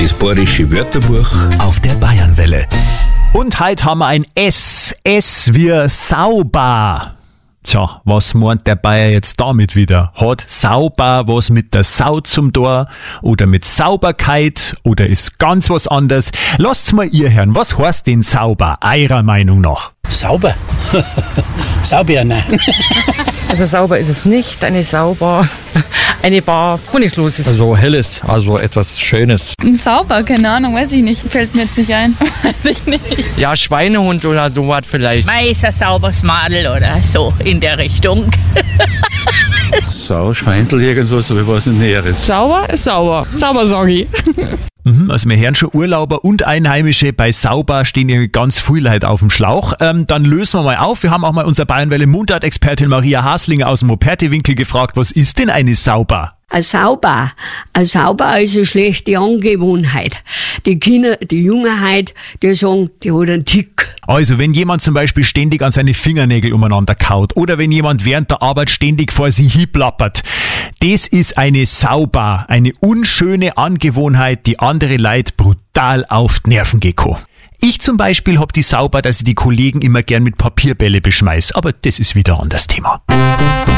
Das bayerische Wörterbuch auf der Bayernwelle. Und heute haben wir ein S. S wie sauber. Tja, was meint der Bayer jetzt damit wieder? Hat sauber was mit der Sau zum Tor oder mit Sauberkeit oder ist ganz was anderes? Lasst's mal ihr hören, was heißt denn sauber, eurer Meinung nach? Sauber? Sauber, nein. Also sauber ist es nicht, eine Bar, wo nichts los ist. Also helles, also etwas Schönes. Sauber, keine Ahnung, weiß ich nicht. Fällt mir jetzt nicht ein. Weiß ich nicht. Ja, Schweinehund oder sowas vielleicht. Ist ein sauberes Madel oder so in der Richtung. Sau, Schweindel, irgendwas, so wie was nicht Näheres. Sauber ist sauber. Sauber, sag ich. Also wir hören schon, Urlauber und Einheimische bei sauber stehen ja ganz viel Leute auf dem Schlauch. Dann lösen wir mal auf. Wir haben auch mal unsere Bayernwelle-Mundart-Expertin Maria Haslinger aus dem Operti-Winkel gefragt, was ist denn eine sauber? Ein Sauber ist eine schlechte Angewohnheit. Die Kinder, die Jungenheit, die sagen, die hat einen Tick. Also wenn jemand zum Beispiel ständig an seine Fingernägel umeinander kaut oder wenn jemand während der Arbeit ständig vor sie hinplappert, das ist eine sauber, eine unschöne Angewohnheit, die andere Leute brutal auf die Nerven geht. Ich zum Beispiel hab die sauber, dass ich die Kollegen immer gern mit Papierbälle beschmeiß, aber das ist wieder ein anderes Thema.